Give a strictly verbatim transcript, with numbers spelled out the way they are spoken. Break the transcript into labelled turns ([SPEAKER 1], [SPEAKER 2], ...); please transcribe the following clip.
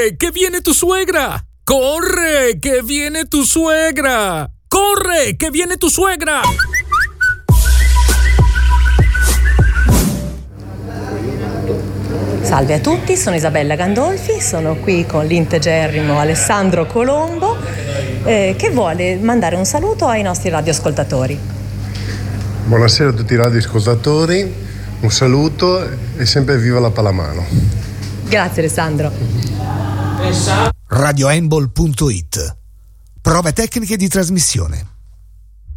[SPEAKER 1] Corre, che viene tu suegra! Corre, che viene tu suegra! Corre, che viene tu suegra!
[SPEAKER 2] Salve a tutti, sono Isabella Gandolfi, sono qui con l'integerrimo Alessandro Colombo eh, che vuole mandare un saluto ai nostri radioascoltatori.
[SPEAKER 3] Buonasera a tutti i radioascoltatori, un saluto e sempre viva la pallamano.
[SPEAKER 2] Grazie Alessandro.
[SPEAKER 4] radioembol punto it. Prove tecniche di trasmissione.